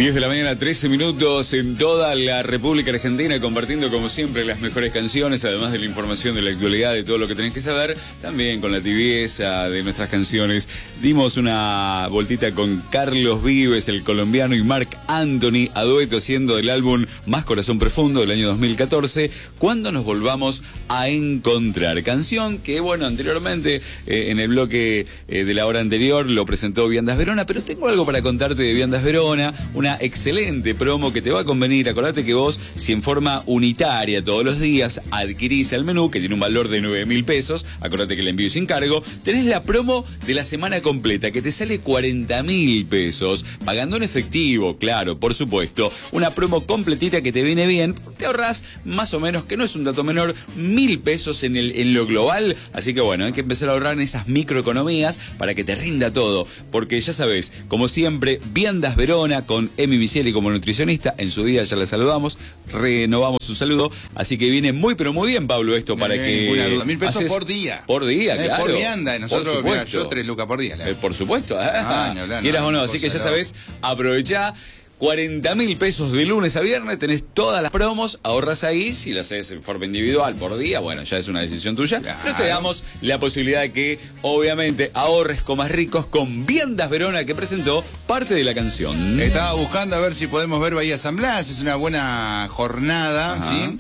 10 de la mañana, 13 minutos en toda la República Argentina, compartiendo como siempre las mejores canciones, además de la información de la actualidad, de todo lo que tenés que saber, también con la tibieza de nuestras canciones. Dimos una voltita con Carlos Vives, el colombiano, y Marc Anthony, a dueto, haciendo del álbum Más Corazón Profundo del año 2014, Cuando nos volvamos a encontrar. Canción que, bueno, anteriormente, en el bloque de la hora anterior, lo presentó Viandas Verona, pero tengo algo para contarte de Viandas Verona, una excelente promo que te va a convenir. Acordate que vos, si en forma unitaria todos los días adquirís el menú, que tiene un valor de 9.000 pesos, acordate que el envío es sin cargo, tenés la promo de la semana completa, que te sale 40.000 pesos, pagando en efectivo, claro, por supuesto. Una promo completita que te viene bien, te ahorrás más o menos, que no es un dato menor, 1.000 pesos en lo global. Así que bueno, hay que empezar a ahorrar en esas microeconomías para que te rinda todo, porque ya sabés, como siempre, Viandas Verona, con Emi Micieli como nutricionista, en su día ya la saludamos, renovamos su saludo, así que viene muy pero muy bien, Pablo, esto para que... Ninguna duda, 1.000 pesos por día. Por día, claro. Por vianda, nosotros, mira, yo 3 lucas por día. Por supuesto, no, quieras o no, así que ya sabés, aprovechá. 40.000 pesos de lunes a viernes, tenés todas las promos, ahorras ahí. Si lo haces en forma individual por día, bueno, ya es una decisión tuya. Claro. Pero te damos la posibilidad de que, obviamente, ahorres, comas ricos con Viandas Verona, que presentó parte de la canción. Estaba buscando a ver si podemos ver Bahía San Blas, es una buena jornada, ¿sí?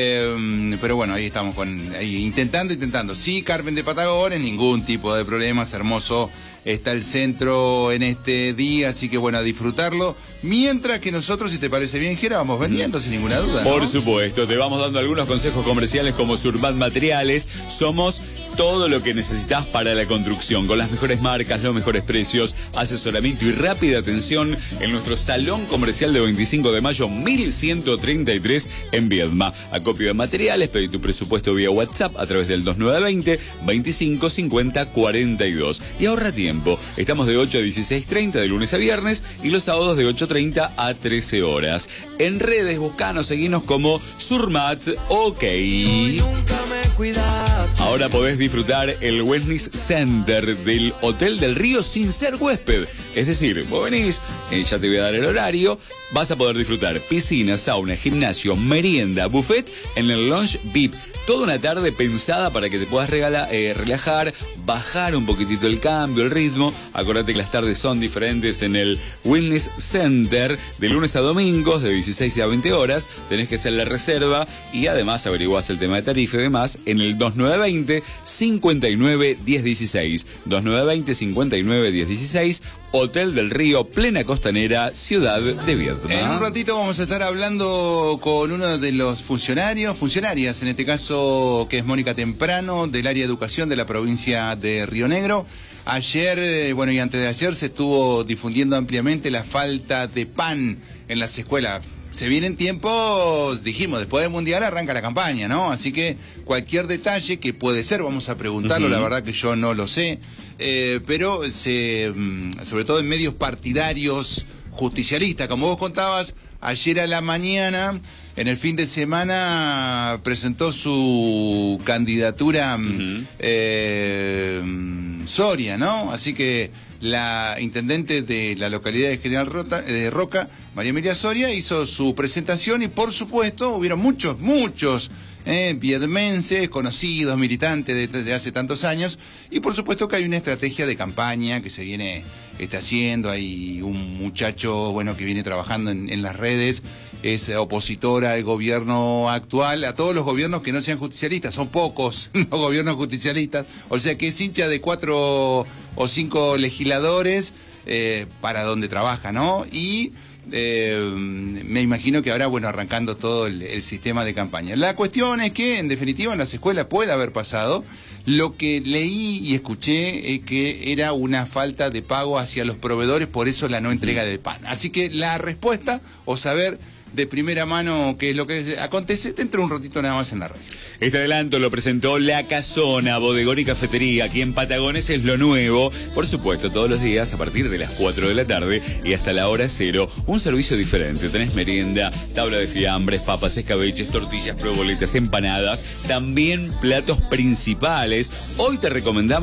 Pero bueno, ahí estamos intentando. Sí, Carmen de Patagones, ningún tipo de problemas, hermoso está el centro en este día, así que bueno, a disfrutarlo. Mientras que nosotros, si te parece bien, Jera, vamos vendiendo sin ninguna duda, ¿no? Por supuesto, te vamos dando algunos consejos comerciales como Surbat Materiales. Somos todo lo que necesitas para la construcción, con las mejores marcas, los mejores precios, asesoramiento y rápida atención en nuestro salón comercial de 25 de mayo 1133 en Viedma. Acopio de materiales, pedí tu presupuesto vía WhatsApp a través del 2920 25 50 42 y ahorra tiempo. Estamos de 8 a 16:30 de lunes a viernes y los sábados de 8:30 a 13 horas. En redes, buscanos, seguinos como Surmat OK. Ahora podés disfrutar el Wellness Center del Hotel del Río sin ser huésped. Es decir, vos venís, ya te voy a dar el horario, vas a poder disfrutar piscina, sauna, gimnasio, merienda, buffet en el Lounge VIP. Toda una tarde pensada para que te puedas relajar, bajar un poquitito el cambio, el ritmo. Acordate que las tardes son diferentes en el Wellness Center, de lunes a domingos, de 16 a 20 horas. Tenés que hacer la reserva y además averiguás el tema de tarifa y demás en el 2920 59 1016. 2920 59 1016. Hotel del Río, plena costanera, ciudad de Viedma. En un ratito vamos a estar hablando con uno de los funcionarias, en este caso, que es Mónica Temprano, del área de educación de la provincia de Río Negro. Ayer, bueno, y antes de ayer se estuvo difundiendo ampliamente la falta de pan en las escuelas. Se vienen tiempos, dijimos, después del Mundial arranca la campaña, ¿no? Así que cualquier detalle que puede ser, vamos a preguntarlo, la verdad que yo no lo sé. Pero sobre todo en medios partidarios justicialistas, como vos contabas, ayer a la mañana, en el fin de semana, presentó su candidatura Soria, ¿no? Así que la intendente de la localidad de General Roca, María Emilia Soria, hizo su presentación y por supuesto hubieron muchos viedmenses, conocidos, militantes desde hace tantos años, y por supuesto que hay una estrategia de campaña que se viene haciendo. Hay un muchacho, bueno, que viene trabajando en las redes, es opositor al gobierno actual, a todos los gobiernos que no sean justicialistas, son pocos los gobiernos justicialistas, o sea que es hincha de 4 o 5 legisladores para donde trabaja, ¿no? Y me imagino que ahora, bueno, arrancando todo el sistema de campaña. La cuestión es que, en definitiva, en las escuelas puede haber pasado. Lo que leí y escuché es que era una falta de pago hacia los proveedores, por eso la no entrega de pan. Así que la respuesta, o saber de primera mano qué es lo que acontece, dentro de un ratito nada más en la radio. Este adelanto lo presentó La Casona, bodegón y cafetería. Aquí en Patagones es lo nuevo. Por supuesto, todos los días a partir de las 4 de la tarde y hasta la hora 0. Un servicio diferente. Tenés merienda, tabla de fiambres, papas, escabeches, tortillas, proboletas, empanadas. También platos principales. Hoy te recomendamos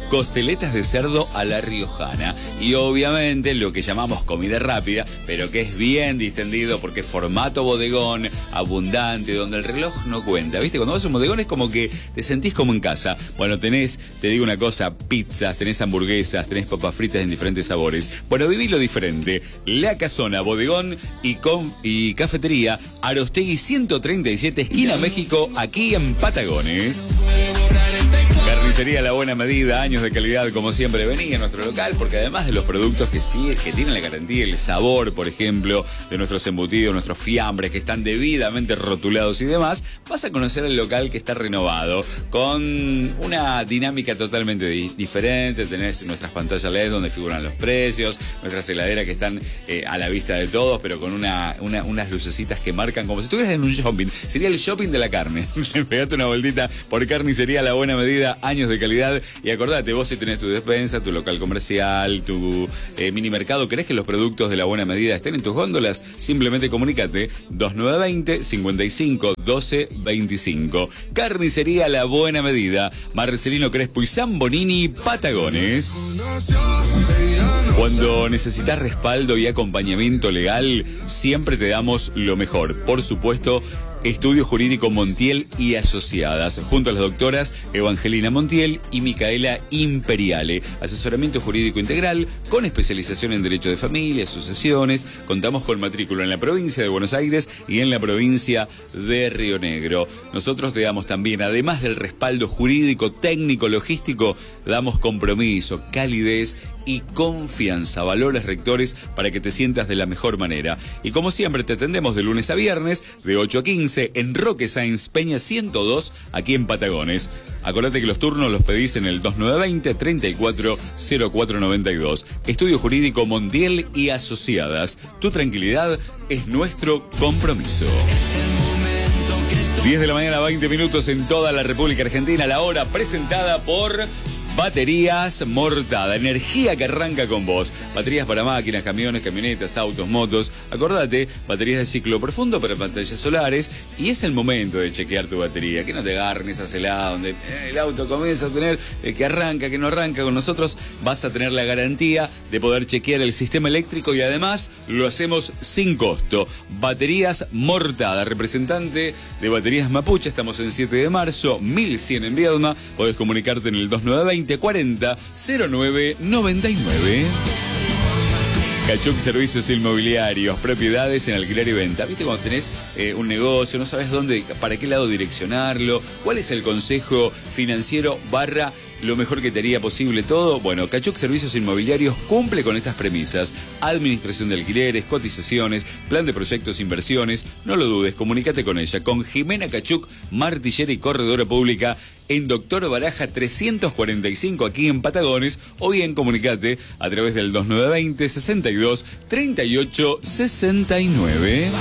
costeletas de cerdo a la riojana. Y obviamente lo que llamamos comida rápida, pero que es bien distendido porque es formato bodegón, abundante, donde el reloj no cuenta. ¿Viste? Cuando vas a un bodegón es como que te sentís como en casa. Bueno, tenés, te digo una cosa, pizzas, tenés hamburguesas, tenés papas fritas en diferentes sabores. Bueno, viví lo diferente. La Casona, bodegón y cafetería, Arostegui 137, esquina México, aquí en Patagones. Carnicería La Buena Medida, años de calidad como siempre. Vení a nuestro local porque además de los productos que tienen la garantía, el sabor, por ejemplo, de nuestros embutidos, nuestros fiambres que están debidamente rotulados y demás, vas a conocer el local que está renovado con una dinámica totalmente diferente. Tenés nuestras pantallas LED donde figuran los precios, nuestras heladeras que están a la vista de todos, pero con unas lucecitas que marcan como si estuvieras en un shopping. Sería el shopping de la carne. Pegate una vueltita por Carnicería La Buena Medida, años de calidad. Y acordate, vos si tenés tu despensa, tu local comercial, tu mini mercado, ¿querés que los productos de La Buena Medida estén en tus góndolas? Simplemente comunícate 2920 55 12 25. Carnicería La Buena Medida, Marcelino Crespo y Zambonini, Patagones. Cuando necesitas respaldo y acompañamiento legal, siempre te damos lo mejor. Por supuesto, Estudio Jurídico Montiel y Asociadas, junto a las doctoras Evangelina Montiel y Micaela Imperiale. Asesoramiento jurídico integral, con especialización en Derecho de Familia, sucesiones. Contamos con matrícula en la provincia de Buenos Aires y en la provincia de Río Negro. Nosotros te damos también, además del respaldo jurídico, técnico, logístico, damos compromiso, calidez y confianza, valores rectores para que te sientas de la mejor manera. Y como siempre te atendemos de lunes a viernes de 8 a 15 en Roque Sáenz Peña 102 aquí en Patagones. Acordate que los turnos los pedís en el 2920 34 0492. Estudio Jurídico Montiel y Asociadas. Tu tranquilidad es nuestro compromiso. 10 de la mañana, 20 minutos en toda la República Argentina. La hora presentada por Baterías Mortada, energía que arranca con vos. Baterías para máquinas, camiones, camionetas, autos, motos. Acordate, baterías de ciclo profundo para pantallas solares. Y es el momento de chequear tu batería. Que no te agarren esas heladas donde el auto comienza a tener que arranca, que no arranca. Con nosotros vas a tener la garantía de poder chequear el sistema eléctrico y además lo hacemos sin costo. Baterías Mortada, representante de Baterías Mapuche. Estamos en 7 de marzo, 1100 en Viedma. Podés comunicarte en el 2920 40 09 99. Cachuc Servicios Inmobiliarios, propiedades en alquiler y venta. ¿Viste cuando tenés un negocio, no sabes dónde, para qué lado direccionarlo? ¿Cuál es el consejo financiero / lo mejor que te haría posible todo? Bueno, Cachuc Servicios Inmobiliarios cumple con estas premisas. Administración de alquileres, cotizaciones, plan de proyectos, inversiones. No lo dudes, comunícate con ella, con Jimena Cachuc, martillera y corredora pública, en Doctor Baraja 345 aquí en Patagones, o bien comunicate a través del 2920 62 38 69.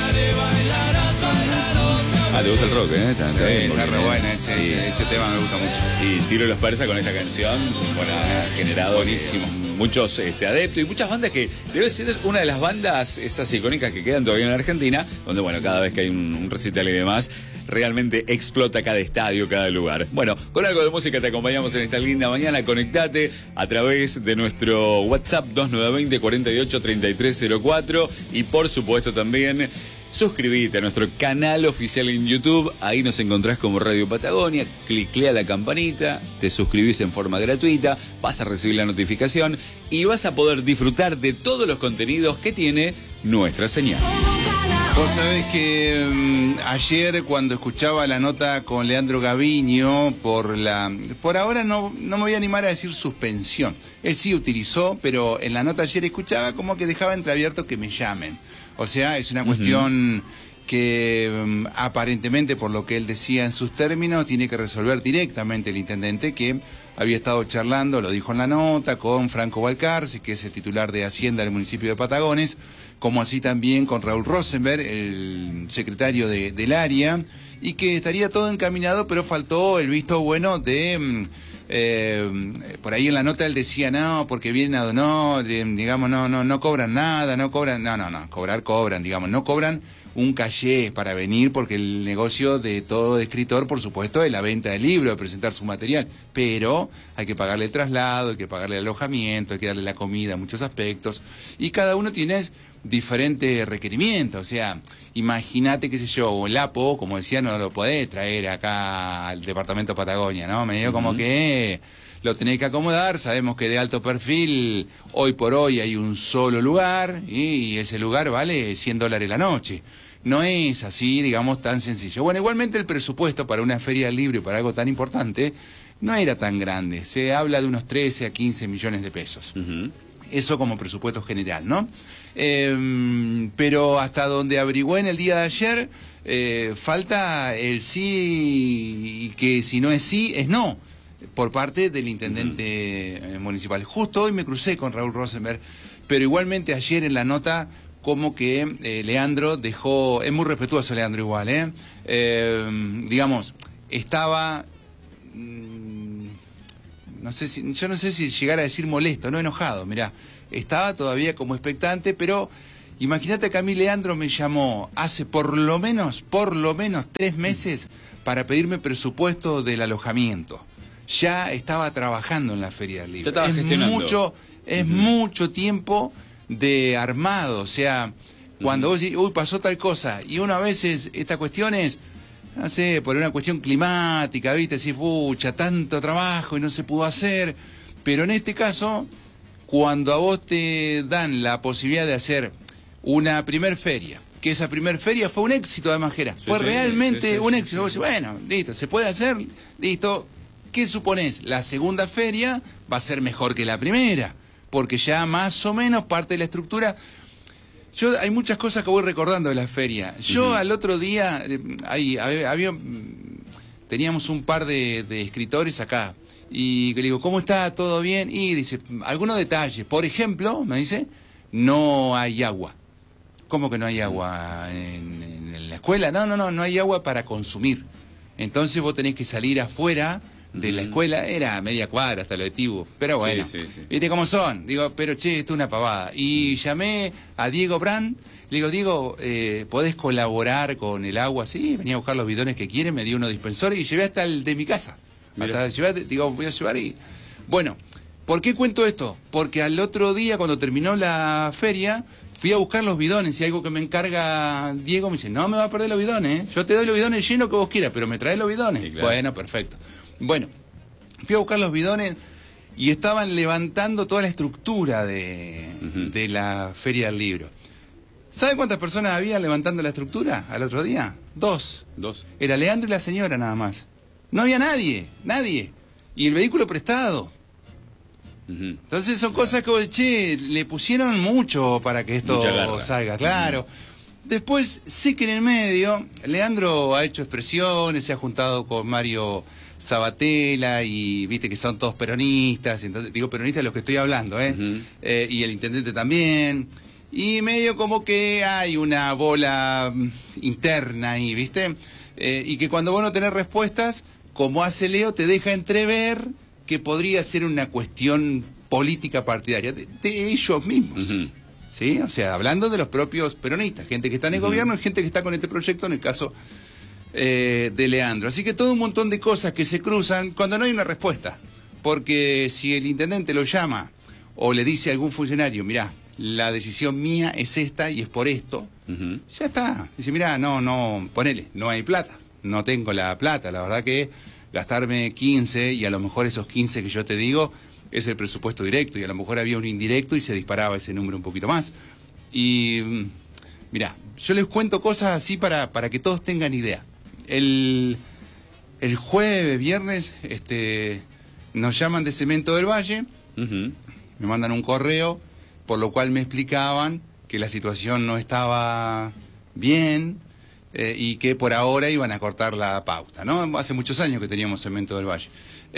¿Te gusta el rock, Está re bueno, ese tema me gusta mucho. Y Ciro Los Persas con esta canción, bueno, ha generado buenísimo. Muchos adeptos y muchas bandas que debe ser una de las bandas esas icónicas que quedan todavía en la Argentina, donde bueno, cada vez que hay un recital y demás, realmente explota cada estadio, cada lugar. Bueno, con algo de música te acompañamos en esta linda mañana. Conectate a través de nuestro WhatsApp 2920 48 3304 y por supuesto también suscríbete a nuestro canal oficial en YouTube. Ahí nos encontrás como Radio Patagonia. Cliclea la campanita, te suscribís en forma gratuita, vas a recibir la notificación y vas a poder disfrutar de todos los contenidos que tiene nuestra señal. Vos sabés que ayer cuando escuchaba la nota con Leandro Gaviño, por ahora no me voy a animar a decir suspensión. Él sí utilizó, pero en la nota ayer escuchaba como que dejaba entreabierto que me llamen. O sea, es una cuestión que aparentemente, por lo que él decía en sus términos, tiene que resolver directamente el intendente, que había estado charlando, lo dijo en la nota, con Franco Balcarce, que es el titular de Hacienda del municipio de Patagones, como así también con Raúl Rosenberg, el secretario del área, y que estaría todo encaminado, pero faltó el visto bueno de... por ahí en la nota él decía, no, porque vienen a no, digamos, no cobran nada, cobrar cobran, digamos, no cobran un caché para venir, porque el negocio de todo escritor, por supuesto, es la venta del libro, de presentar su material, pero hay que pagarle el traslado, hay que pagarle el alojamiento, hay que darle la comida, muchos aspectos, y cada uno tiene diferentes requerimientos. O sea, imagínate, qué sé yo, el Apo, como decía, no lo podés traer acá al departamento Patagonia, ¿no? Medio como que lo tenés que acomodar. Sabemos que de alto perfil, hoy por hoy hay un solo lugar, y ese lugar vale $100 la noche. No es así, digamos, tan sencillo. Bueno, igualmente el presupuesto para una feria del libro y para algo tan importante no era tan grande. Se habla de unos 13 a 15 millones de pesos. Eso como presupuesto general, ¿no? Pero hasta donde averigüé en el día de ayer, falta el sí, y que si no es sí, es no, por parte del intendente municipal. Justo hoy me crucé con Raúl Rosenberg, pero igualmente ayer en la nota, como que Leandro dejó, es muy respetuoso Leandro igual, digamos, estaba, yo no sé si llegar a decir molesto, no enojado, mirá, estaba todavía como expectante, pero imagínate que a mí Leandro me llamó hace por lo menos 3 meses para pedirme presupuesto del alojamiento. Ya estaba trabajando en la Feria del Libro. Ya estaba gestionando. Es mucho tiempo de armado. O sea, cuando vos decís, uy, pasó tal cosa, y uno a veces, esta cuestión es, no sé, por una cuestión climática, ¿viste? Decís, pucha, tanto trabajo y no se pudo hacer. Pero en este caso, cuando a vos te dan la posibilidad de hacer una primer feria, que esa primer feria fue un éxito además, Jera, fue realmente un éxito. Vos decís, bueno, listo, se puede hacer, listo. ¿Qué suponés? La segunda feria va a ser mejor que la primera, porque ya más o menos parte de la estructura. Hay muchas cosas que voy recordando de la feria. Yo al otro día, teníamos un par de escritores acá, y le digo, ¿cómo está? ¿Todo bien? Y dice, algunos detalles. Por ejemplo, me dice, no hay agua. ¿Cómo que no hay agua en la escuela? No hay agua para consumir. Entonces vos tenés que salir afuera de la escuela, era a media cuadra hasta lo de Tibu, pero bueno, sí. ¿Viste cómo son? Digo, pero che, esto es una pavada. Y llamé a Diego Brand, le digo, Diego, ¿podés colaborar con el agua? Sí, venía a buscar los bidones que quiere, me dio unos dispensores y llevé hasta el de mi casa. Digo, voy a llevar y... Bueno, ¿por qué cuento esto? Porque al otro día, cuando terminó la feria, fui a buscar los bidones, y algo que me encarga Diego me dice, no me va a perder los bidones, yo te doy los bidones llenos que vos quieras, pero me traes los bidones. Sí, claro. Bueno, perfecto. Bueno, fui a buscar los bidones y estaban levantando toda la estructura de la Feria del Libro. ¿Saben cuántas personas había levantando la estructura al otro día? Dos. Era Leandro y la señora nada más. No había nadie. Y el vehículo prestado. Entonces son cosas que, che, le pusieron mucho para que esto salga, claro. Después, sé que en el medio, Leandro ha hecho expresiones, se ha juntado con Mario Sabatella, y viste que son todos peronistas, entonces digo peronistas de los que estoy hablando, y el intendente también, y medio como que hay una bola interna ahí, viste, y que cuando vos no tenés respuestas, como hace Leo, te deja entrever que podría ser una cuestión política partidaria de ellos mismos. ¿Sí? O sea, hablando de los propios peronistas, gente que está en el gobierno y gente que está con este proyecto, en el caso de Leandro. Así que todo un montón de cosas que se cruzan cuando no hay una respuesta. Porque si el intendente lo llama o le dice a algún funcionario, mirá, la decisión mía es esta y es por esto, ya está. Dice, mirá, ponele, no hay plata, no tengo la plata, la verdad que gastarme 15, y a lo mejor esos 15 que yo te digo es el presupuesto directo, y a lo mejor había un indirecto y se disparaba ese número un poquito más. Y mirá, yo les cuento cosas así para que todos tengan idea. El jueves, viernes, nos llaman de Cemento del Valle, me mandan un correo, por lo cual me explicaban que la situación no estaba bien, y que por ahora iban a cortar la pauta, ¿no? Hace muchos años que teníamos Cemento del Valle.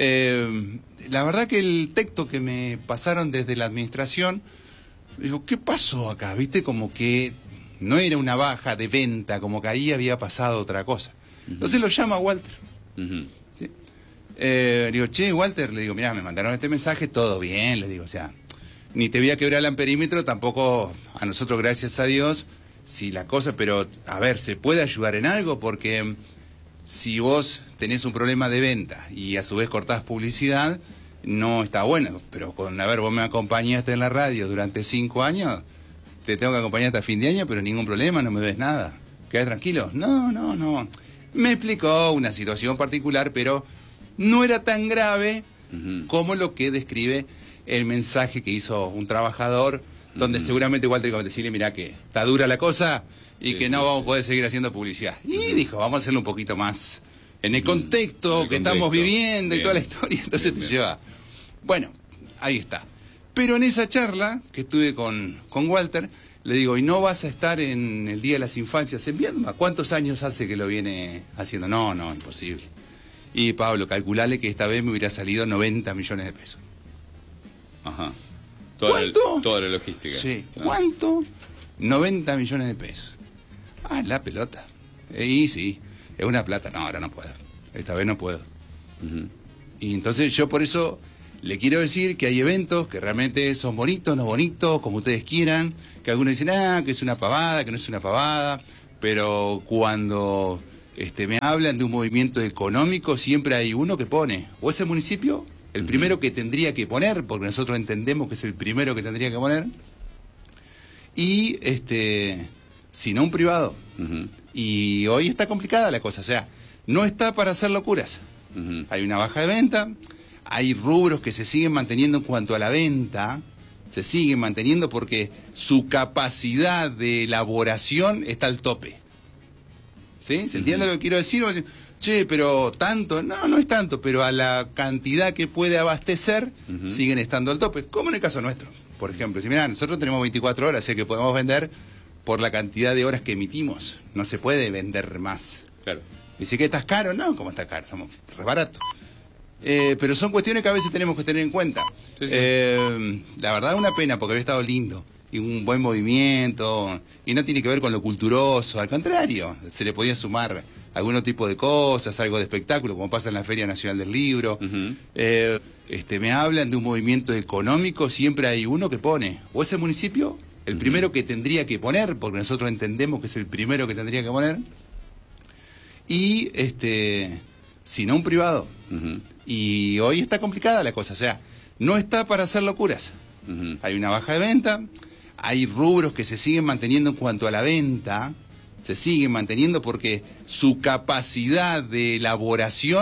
La verdad que el texto que me pasaron desde la administración, digo, ¿qué pasó acá? ¿Viste? Como que no era una baja de venta, como que ahí había pasado otra cosa. Entonces lo llama Walter. ¿Sí? Digo, che, Walter, le digo, mirá, me mandaron este mensaje, todo bien, le digo, o sea, ni te voy a quebrar el amperímetro, tampoco a nosotros, gracias a Dios, si la cosa, pero a ver, ¿se puede ayudar en algo? Porque si vos tenés un problema de venta y a su vez cortás publicidad, no está bueno. Pero a ver, vos me acompañaste en la radio durante 5 años, te tengo que acompañar hasta fin de año, pero ningún problema, no me ves nada. ¿Quedás tranquilo? No. Me explicó una situación particular, pero no era tan grave como lo que describe el mensaje que hizo un trabajador, donde seguramente Walter iba a decirle, mirá que está dura la cosa y que no vamos a poder seguir haciendo publicidad. Y dijo, vamos a hacerlo un poquito más en el contexto que estamos viviendo y toda la historia. Entonces te lleva. Bueno, ahí está. Pero en esa charla que estuve con Walter, le digo, ¿y no vas a estar en el Día de las Infancias en Viedma? ¿Cuántos años hace que lo viene haciendo? No, imposible. Y Pablo, calculale que esta vez me hubiera salido 90 millones de pesos. Ajá. ¿Cuánto? Toda la logística. Sí. ¿Cuánto? 90 millones de pesos. Ah, la pelota. Y sí, es una plata. No, ahora no puedo. Esta vez no puedo. Y entonces yo por eso le quiero decir que hay eventos que realmente son bonitos, no bonitos, como ustedes quieran, que algunos dicen, que es una pavada, que no es una pavada, pero cuando me hablan de un movimiento económico, siempre hay uno que pone, o ese municipio, el primero que tendría que poner, porque nosotros entendemos que es el primero que tendría que poner, y si no un privado. Y hoy está complicada la cosa, o sea, no está para hacer locuras. Hay una baja de venta, hay rubros que se siguen manteniendo en cuanto a la venta, se siguen manteniendo porque su capacidad de elaboración está al tope. ¿Sí? ¿Se entiende lo que quiero decir? Che, pero tanto, no es tanto, pero a la cantidad que puede abastecer, siguen estando al tope, como en el caso nuestro. Por ejemplo, si mirá, nosotros tenemos 24 horas, sé que podemos vender por la cantidad de horas que emitimos, no se puede vender más. Claro. Dice que estás caro, no, ¿cómo está caro? Estamos re barato. Pero son cuestiones que a veces tenemos que tener en cuenta. Sí. La verdad es una pena porque había estado lindo y un buen movimiento y no tiene que ver con lo culturoso, al contrario, se le podía sumar algún tipo de cosas, algo de espectáculo, como pasa en la Feria Nacional del Libro. Me hablan de un movimiento económico, siempre hay uno que pone, o ese municipio, el primero que tendría que poner, porque nosotros entendemos que es el primero que tendría que poner, y si no un privado. Y hoy está complicada la cosa, o sea, no está para hacer locuras. Hay una baja de venta, hay rubros que se siguen manteniendo en cuanto a la venta, se siguen manteniendo porque su capacidad de elaboración